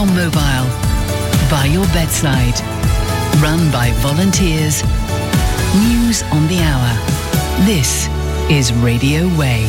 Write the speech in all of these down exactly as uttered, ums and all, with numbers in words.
your mobile, by your bedside, run by volunteers. News on the hour. This is Radio Way.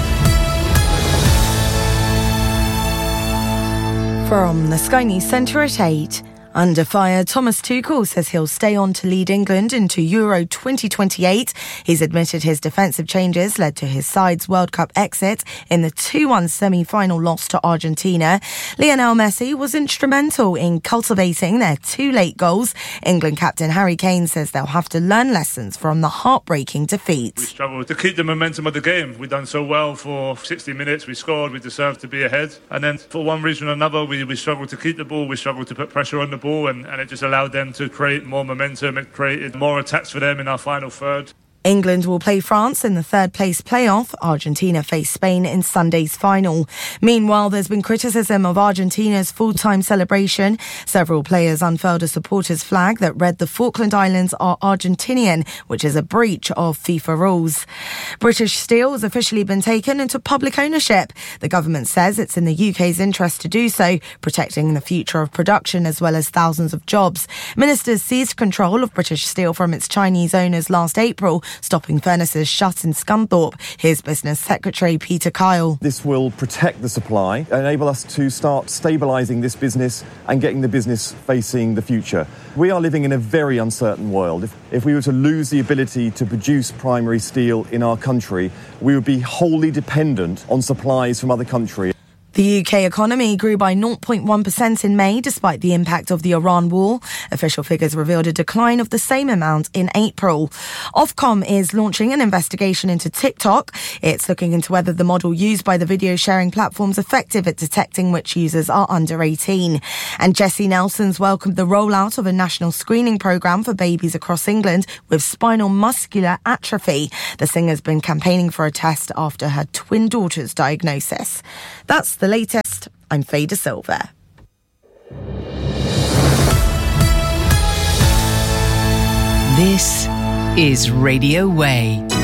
From the Sky News Centre at eight. Under fire, Thomas Tuchel says he'll stay on to lead England into Euro twenty twenty-eight. He's admitted his defensive changes led to his side's World Cup exit in the two one semi-final loss to Argentina. Lionel Messi was instrumental in cultivating their two late goals. England captain Harry Kane says they'll have to learn lessons from the heartbreaking defeat. We struggled to keep the momentum of the game. We've done so well for sixty minutes. We scored. We deserved to be ahead. And then for one reason or another, we, we struggled to keep the ball. We struggled to put pressure on the ball. And, and it just allowed them to create more momentum. It created more attacks for them in our final third. England will play France in the third-place playoff. Argentina face Spain in Sunday's final. Meanwhile, there's been criticism of Argentina's full-time celebration. Several players unfurled a supporters' flag that read the Falkland Islands are Argentinian, which is a breach of FIFA rules. British Steel has officially been taken into public ownership. The government says it's in the U K's interest to do so, protecting the future of production as well as thousands of jobs. Ministers seized control of British Steel from its Chinese owners last April, stopping furnaces shut in Scunthorpe. Here's Business Secretary Peter Kyle. This will protect the supply, enable us to start stabilising this business and getting the business facing the future. We are living in a very uncertain world. If, if we were to lose the ability to produce primary steel in our country, we would be wholly dependent on supplies from other countries. The U K economy grew by zero point one percent in May despite the impact of the Iran war. Official figures revealed a decline of the same amount in April. Ofcom is launching an investigation into TikTok. It's looking into whether the model used by the video sharing platform is effective at detecting which users are under eighteen. And Jessie Nelson's welcomed the rollout of a national screening programme for babies across England with spinal muscular atrophy. The singer's been campaigning for a test after her twin daughter's diagnosis. That's the latest. I'm Faye De Silva. This is Radio Way.